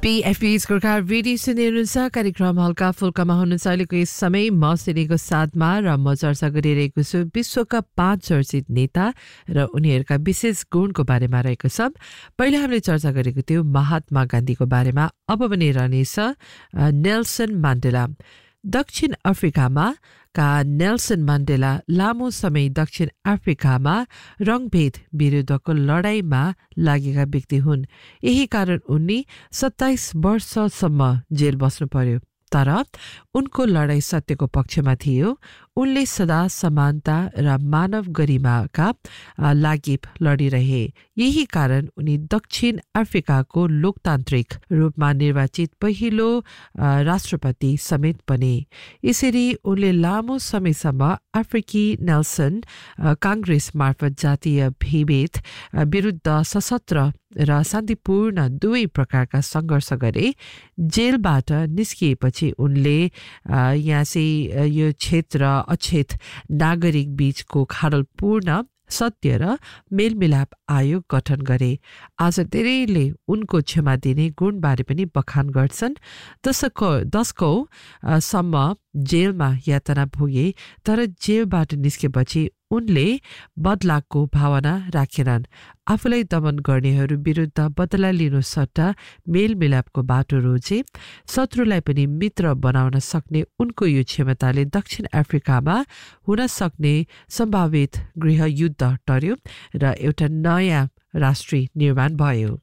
PFP's Gorkha radio सुनिनुहुन्छ कार्यक्रम हल्का फुल्कामा हुनुहुन्छ अहिलेको यस समय म सिनेको साथमा र म चर्चा गरिरहेको छु विश्वका 5 चर्चित नेता र उनीहरूका विशेष गुणको बारेमा रहेको छ। पहिला हामीले चर्चा गरेको थियो महात्मा गान्धीको बारेमा, अब पनि रहनेछ नेल्सन मण्डेला। दक्षिण अफ्रिकामा नेल्सन मण्डेला लामो समय दक्षिण अफ्रिकामा रङभेद विरुद्धको लडाईँमा लागेका व्यक्ति हुन्। यही कारण उनी 27 वर्षसम्म जेल बस्नु पर्यो। तर उनको लडाईँ सत्यको पक्षमा थियो। उनले सदा समानता र मानव गरिमाका लागि लडिरहे। यही कारण उनी दक्षिण अफ्रिकाको लोकतान्त्रिक रूपमा निर्वाचित पहिलो राष्ट्रपति समेत बने। यसरी उनले लामो समयसम्म अफ्रिकी नेल्सन काङ्ग्रेस मार्फत जातीय विभेद विरुद्ध सशस्त्र र शान्तिपूर्ण दुवै प्रकारका सङ्घर्ष गरे। जेलबाट निस्किएपछि उनले यो क्षेत्र अक्षेत नागरिक बीचको खाडलपूर्ण सत्य र मेलमिलाप आयोग गठन गरे। आज धेरैले उनको क्षमा दिने गुणबारे पनि बखान गर्छन्। दशकौं सम्म जेलमा यातना भोगे, तर जेलबाट निस्केपछि उनले बदलाको भावना राखेनन्। आफूलाई दमन गर्नेहरू विरुद्ध बदला लिनु सट्टा मेलमिलापको बाटो रोजे। शत्रुलाई पनि मित्र बनाउन सक्ने उनको यो क्षमताले दक्षिण अफ्रिकामा हुन सक्ने सम्भावित गृहयुद्ध टर्यो र एउटा नयाँ राष्ट्रिय निर्माण भयो।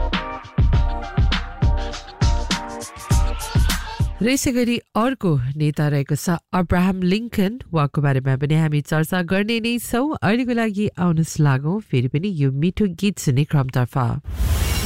र यसै गरी अर्को नेता रहेको छ अब्राहम लिङ्कन। उहाँको बारेमा पनि हामी चर्चा गर्ने नै छौँ। अहिलेको लागि आउनुहोस् लागौँ फेरि पनि यो मिठो गीत सुन्ने क्रमतर्फ।